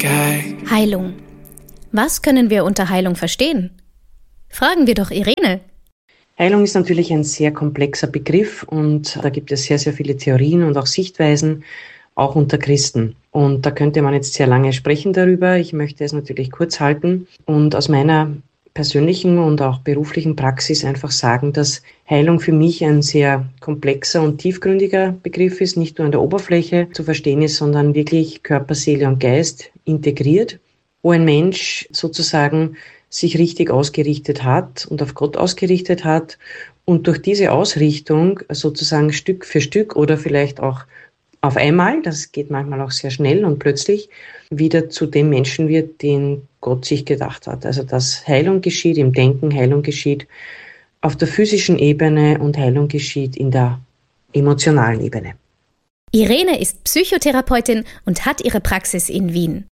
Heilung. Was können wir unter Heilung verstehen? Fragen wir doch Irene. Heilung ist natürlich ein sehr komplexer Begriff und da gibt es sehr, sehr viele Theorien und auch Sichtweisen, auch unter Christen. Und da könnte man jetzt sehr lange sprechen darüber. Ich möchte es natürlich kurz halten und aus meiner persönlichen und auch beruflichen Praxis einfach sagen, dass Heilung für mich ein sehr komplexer und tiefgründiger Begriff ist, nicht nur an der Oberfläche zu verstehen ist, sondern wirklich Körper, Seele und Geist integriert, wo ein Mensch sozusagen sich richtig ausgerichtet hat und auf Gott ausgerichtet hat und durch diese Ausrichtung sozusagen Stück für Stück oder vielleicht auch auf einmal, das geht manchmal auch sehr schnell und plötzlich, wieder zu dem Menschen wird, den Gott sich gedacht hat. Also dass Heilung geschieht im Denken, Heilung geschieht auf der physischen Ebene und Heilung geschieht in der emotionalen Ebene. Irene ist Psychotherapeutin und hat ihre Praxis in Wien.